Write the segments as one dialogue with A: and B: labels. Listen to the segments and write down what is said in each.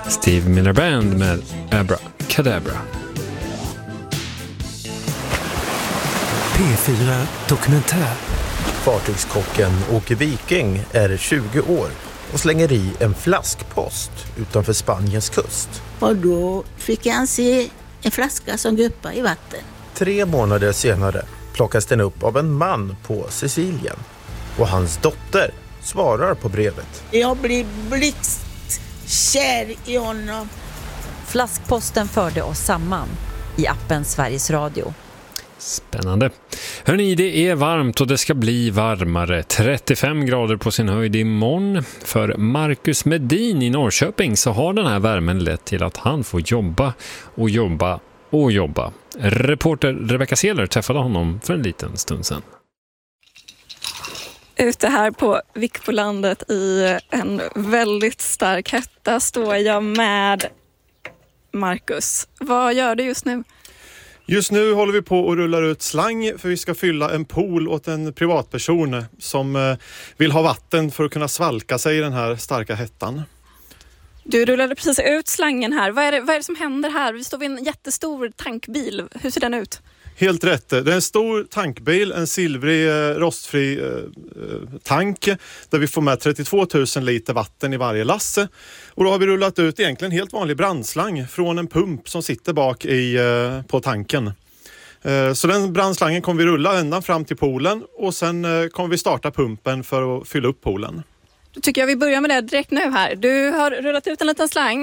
A: Steve Miller Band med Abracadabra.
B: P4 Dokumentär.
C: Fartygskocken Åke Viking är 20 år och slänger i en flaskpost utanför Spaniens kust.
D: Och då fick jag se en flaska som guppade i vatten.
C: 3 månader senare plockas den upp av en man på Sicilien. Och hans dotter svarar på brevet.
D: Jag blir blixtkär i honom.
E: Flaskposten förde oss samman i appen Sveriges Radio.
A: Spännande. Hörrni, det är varmt och det ska bli varmare. 35 grader på sin höjd imorgon. För Marcus Medin i Norrköping så har den här värmen lett till att han får jobba. Reporter Rebecca Seler träffade honom för en liten stund sedan.
F: Ute här på Vikbolandet i en väldigt stark hetta står jag med Marcus. Vad gör du just nu?
G: Just nu håller vi på och rullar ut slang för vi ska fylla en pool åt en privatperson som vill ha vatten för att kunna svalka sig i den här starka hettan.
F: Du rullade precis ut slangen här. Vad är det som händer här? Vi står vid en jättestor tankbil. Hur ser den ut?
G: Helt rätt. Det är en stor tankbil, en silvrig rostfri tank där vi får med 32 000 liter vatten i varje lasse. Och då har vi rullat ut egentligen helt vanlig brandslang från en pump som sitter bak på tanken. Så den brandslangen kommer vi rulla ända fram till poolen och sen kommer vi starta pumpen för att fylla upp poolen.
F: Då tycker jag vi börjar med det direkt nu här. Du har rullat ut en liten slang.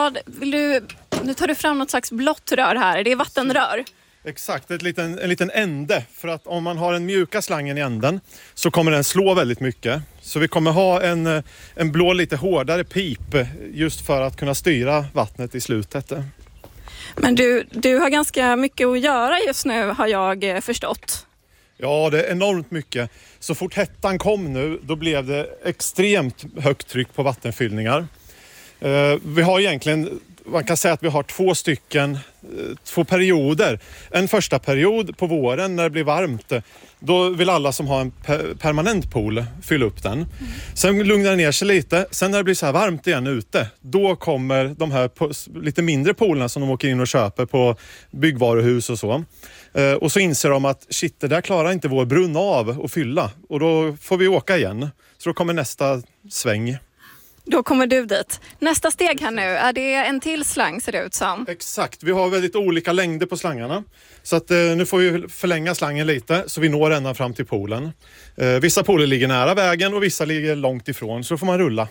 F: Nu tar du fram något slags blått rör här. Det är vattenrör.
G: Exakt, en liten ände. För att om man har den mjuka slangen i änden så kommer den slå väldigt mycket. Så vi kommer ha en blå lite hårdare pip just för att kunna styra vattnet i slutet.
F: Men du har ganska mycket att göra just nu har jag förstått.
G: Ja, det är enormt mycket. Så fort hettan kom nu, då blev det extremt högt tryck på vattenfyllningar. Vi har egentligen, man kan säga att vi har två perioder. En första period på våren när det blir varmt, då vill alla som har en permanent pool fylla upp den. Sen lugnar det ner sig lite. Sen när det blir så här varmt igen ute, då kommer de här lite mindre poolerna som de åker in och köper på byggvaruhus och så. Och så inser de att shit, det där klarar inte vår brunn av att fylla. Och då får vi åka igen. Så då kommer nästa sväng.
F: Då kommer du dit. Nästa steg här nu, är det en till slang ser det ut som?
G: Exakt, vi har väldigt olika längder på slangarna. Så att nu får vi förlänga slangen lite så vi når ända fram till poolen. Vissa pooler ligger nära vägen och vissa ligger långt ifrån, så då får man rulla.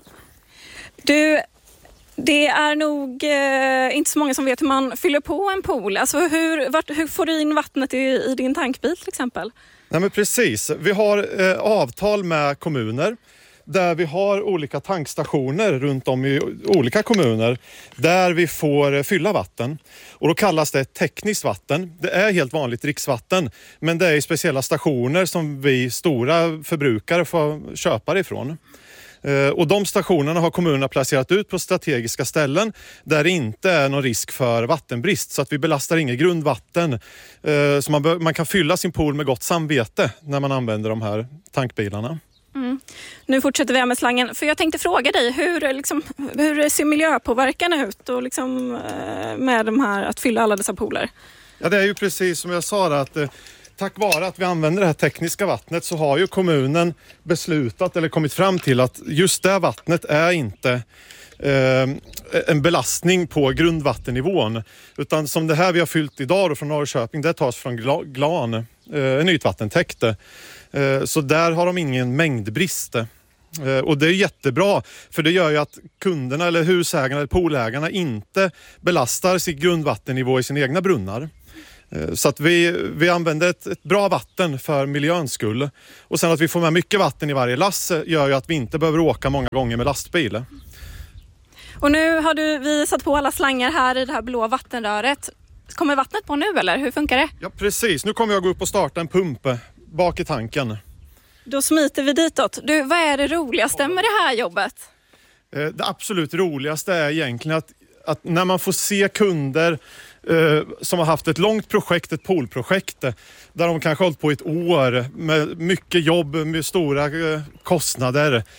F: Det är nog inte så många som vet hur man fyller på en pool. Alltså hur får du in vattnet i din tankbil till exempel?
G: Nej men precis, vi har avtal med kommuner där vi har olika tankstationer runt om i olika kommuner där vi får fylla vatten. Och då kallas det tekniskt vatten. Det är helt vanligt dricksvatten, men det är speciella stationer som vi stora förbrukare får köpa ifrån. Och de stationerna har kommunerna placerat ut på strategiska ställen där det inte är någon risk för vattenbrist, så att vi belastar inget grundvatten. Så man kan fylla sin pool med gott samvete när man använder de här tankbilarna.
F: Nu fortsätter vi med slangen, för jag tänkte fråga dig hur ser miljöpåverkan ut och med de här att fylla alla dessa pooler?
G: Ja, det är ju precis som jag sa att tack vare att vi använder det här tekniska vattnet så har ju kommunen beslutat eller kommit fram till att just det vattnet är inte en belastning på grundvattennivån, utan som det här vi har fyllt idag då från Norrköping, det tas från Glan, en ytvattentäkt. Så där har de ingen mängdbrist. Och det är jättebra, för det gör ju att kunderna eller husägarna eller poolägarna inte belastar sitt grundvattennivå i sina egna brunnar. Så att vi använder ett bra vatten för miljöns skull. Och sen att vi får med mycket vatten i varje lass gör ju att vi inte behöver åka många gånger med lastbil.
F: Och nu har vi satt på alla slangar här i det här blå vattenröret. Kommer vattnet på nu eller? Hur funkar det?
G: Ja precis, nu kommer jag gå upp och starta en pump bak i tanken.
F: Då smiter vi ditåt. Du, vad är det roligaste med det här jobbet?
G: Det absolut roligaste är egentligen att när man får se kunder som har haft ett långt projekt, ett poolprojekt, där de kanske har hållit på ett år med mycket jobb, med stora kostnader.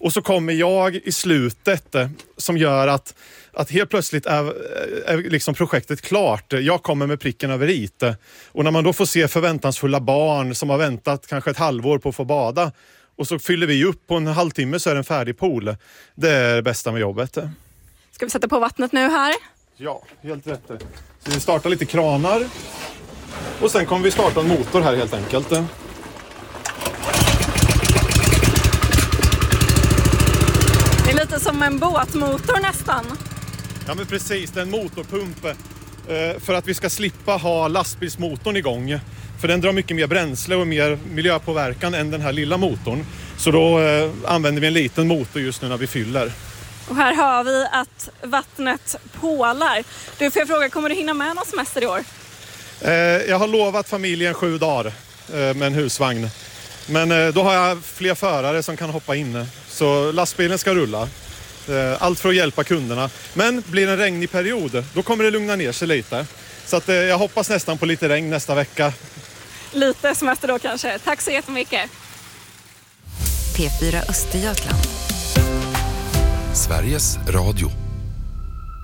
G: Och så kommer jag i slutet som gör att helt plötsligt är liksom projektet klart. Jag kommer med pricken över i. Och när man då får se förväntansfulla barn som har väntat kanske ett halvår på att få bada, och så fyller vi upp på en halvtimme så är det en färdig pool. Det är det bästa med jobbet.
F: Ska vi sätta på vattnet nu här?
G: Ja, helt rätt. Så vi startar lite kranar. Och sen kommer vi starta en motor här helt enkelt.
F: Det är lite som en båtmotor nästan.
G: Ja men precis, det är en motorpump. För att vi ska slippa ha lastbilsmotorn igång. För den drar mycket mer bränsle och mer miljöpåverkan än den här lilla motorn. Så då använder vi en liten motor just nu när vi fyller.
F: Och här hör vi att vattnet pålar. Du, får jag fråga, kommer du hinna med någon semester i år?
G: Jag har lovat familjen 7 dagar med en husvagn. Men då har jag fler förare som kan hoppa in. Så lastbilen ska rulla. Allt för att hjälpa kunderna. Men blir det en regnig period, då kommer det lugna ner sig lite. Så att jag hoppas nästan på lite regn nästa vecka.
F: Lite semester då kanske. Tack så jättemycket.
E: P4 Östergötland.
B: Sveriges Radio.